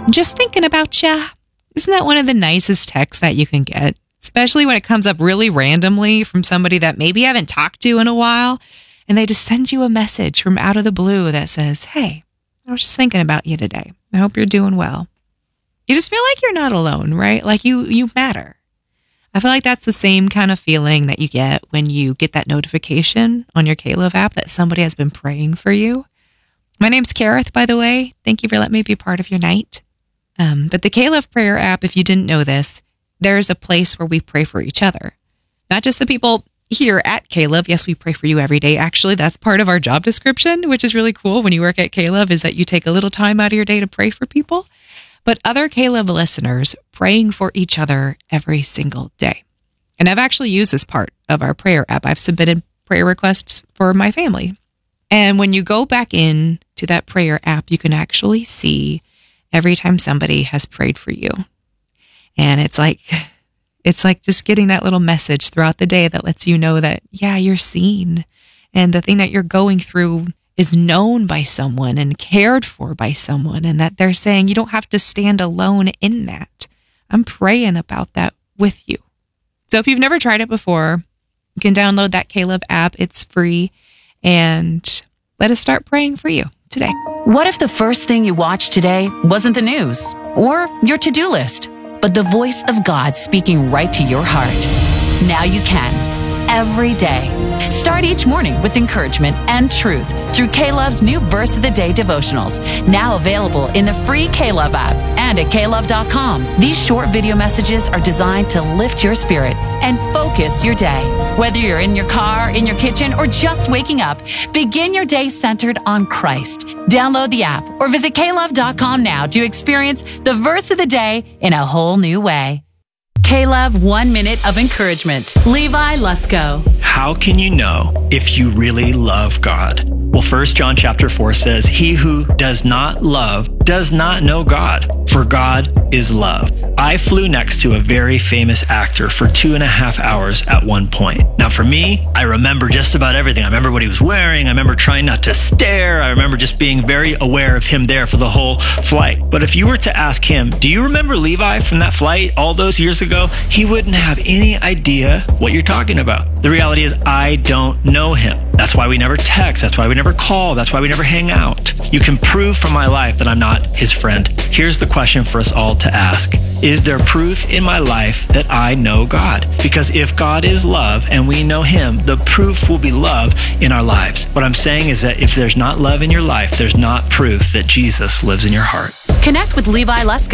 Just thinking about ya. Isn't that one of the nicest texts that you can get? Especially when it comes up really randomly from somebody that maybe you haven't talked to in a while, and they just send you a message from out of the blue that says, "Hey, I was just thinking about you today. I hope you're doing well." You just feel like you're not alone, right? Like you matter. I feel like that's the same kind of feeling that you get when you get that notification on your K-Love app that somebody has been praying for you. My name's Kareth, by the way. Thank you for letting me be part of your night. But the K-Love prayer app, if you didn't know this, there's a place where we pray for each other. Not just the people here at K-Love. Yes, we pray for you every day. Actually, that's part of our job description, which is really cool when you work at K-Love, is that you take a little time out of your day to pray for people. But other K-Love listeners praying for each other every single day. And I've actually used this part of our prayer app. I've submitted prayer requests for my family. And when you go back in to that prayer app, you can actually see every time somebody has prayed for you. And it's like just getting that little message throughout the day that lets you know that, yeah, you're seen. And the thing that you're going through is known by someone and cared for by someone. And that they're saying you don't have to stand alone in that. I'm praying about that with you. So if you've never tried it before, you can download that K-Love app. It's free. And let us start praying for you today. What if the first thing you watched today wasn't the news or your to-do list, but the voice of God speaking right to your heart? Now you can, every day. Start each morning with encouragement and truth through K-Love's new Verse of the Day devotionals, now available in the free K-Love app and at klove.com. These short video messages are designed to lift your spirit and focus your day. Whether you're in your car, in your kitchen, or just waking up, begin your day centered on Christ. Download the app or visit klove.com now to experience the Verse of the Day in a whole new way. K-Love 1 Minute of Encouragement. Levi Lusko. How can you know if you really love God? Well, 1 John chapter 4 says, "He who does not love does not know God, for God is love." I flew next to a very famous actor for 2.5 hours at one point. Now for me, I remember just about everything. I remember what he was wearing. I remember trying not to stare. I remember just being very aware of him there for the whole flight. But if you were to ask him, "Do you remember Levi from that flight all those years ago?" he wouldn't have any idea what you're talking about. The reality is I don't know him. That's why we never text. That's why we never call. That's why we never hang out. You can prove from my life that I'm not his friend. Here's the question for us all to ask. Is there proof in my life that I know God? Because if God is love and we know him, the proof will be love in our lives. What I'm saying is that if there's not love in your life, there's not proof that Jesus lives in your heart. Connect with Levi Lusko